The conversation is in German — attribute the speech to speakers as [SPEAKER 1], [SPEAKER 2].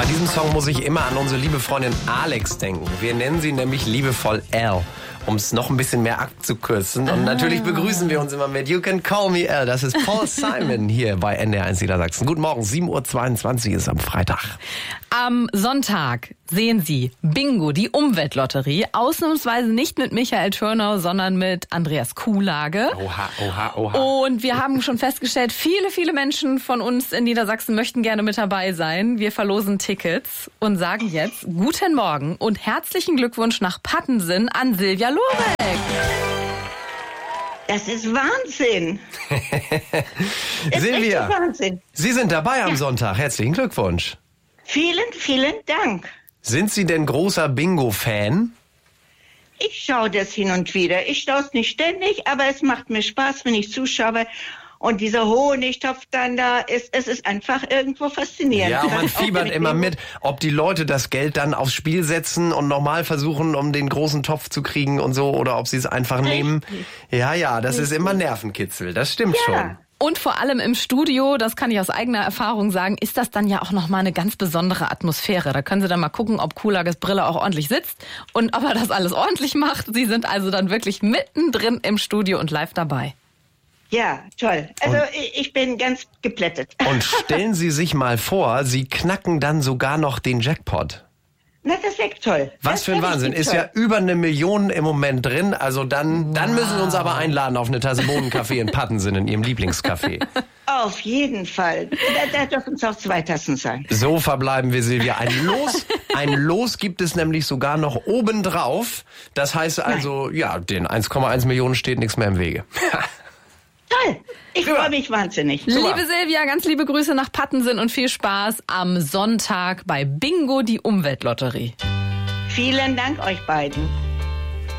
[SPEAKER 1] Bei diesem Song muss ich immer an unsere liebe Freundin Alex denken. Wir nennen sie nämlich liebevoll Al, um es noch ein bisschen mehr abzukürzen. Und natürlich begrüßen wir uns immer mit You Can Call Me Al. Das ist Paul Simon hier bei NDR1 Niedersachsen. Guten Morgen, 7.22 Uhr ist am Freitag.
[SPEAKER 2] Am Sonntag sehen Sie Bingo, die Umweltlotterie. Ausnahmsweise nicht mit Michael Türnau, sondern mit Andreas Kuhlage.
[SPEAKER 1] Oha.
[SPEAKER 2] Und wir haben schon festgestellt, viele Menschen von uns in Niedersachsen möchten gerne mit dabei sein. Wir verlosen Tickets und sagen jetzt guten Morgen und herzlichen Glückwunsch nach Pattensen an Silvia Lorek.
[SPEAKER 3] Das ist Wahnsinn.
[SPEAKER 1] Silvia,
[SPEAKER 3] Wahnsinn.
[SPEAKER 1] Sie sind dabei am Sonntag. Herzlichen Glückwunsch.
[SPEAKER 3] Vielen Dank.
[SPEAKER 1] Sind Sie denn großer Bingo-Fan?
[SPEAKER 3] Ich schaue das hin und wieder. Ich schaue es nicht ständig, aber es macht mir Spaß, wenn ich zuschaue. Und dieser Honigtopf dann da ist, es ist einfach irgendwo faszinierend.
[SPEAKER 1] Ja, und man fiebert immer mit, ob die Leute das Geld dann aufs Spiel setzen und nochmal versuchen, um den großen Topf zu kriegen und so, oder ob sie es einfach nehmen. Ja, das ist immer Nervenkitzel, das stimmt schon.
[SPEAKER 2] Und vor allem im Studio, das kann ich aus eigener Erfahrung sagen, ist das dann ja auch nochmal eine ganz besondere Atmosphäre. Da können Sie dann mal gucken, ob Kuhlages Brille auch ordentlich sitzt und ob er das alles ordentlich macht. Sie sind also dann wirklich mittendrin im Studio und live dabei.
[SPEAKER 3] Ja, toll. Also ich bin ganz geplättet.
[SPEAKER 1] Und stellen Sie sich mal vor, Sie knacken dann sogar noch den Jackpot.
[SPEAKER 3] Na, das wäre toll.
[SPEAKER 1] Was für ein Wahnsinn. Ist ja über 1 Million im Moment drin. Also dann müssen Sie uns aber einladen auf eine Tasse Bohnenkaffee in Pattensen, in Ihrem Lieblingscafé.
[SPEAKER 3] Auf jeden Fall. Da dürfen es auch 2 Tassen sein.
[SPEAKER 1] So verbleiben wir, Silvia. Ein Los gibt es nämlich sogar noch obendrauf. Das heißt also, ja, den 1,1 Millionen steht nichts mehr im Wege.
[SPEAKER 3] Toll. Ich freue mich wahnsinnig.
[SPEAKER 2] Super. Liebe Silvia, ganz liebe Grüße nach Pattensen und viel Spaß am Sonntag bei Bingo, die Umweltlotterie.
[SPEAKER 3] Vielen Dank euch beiden.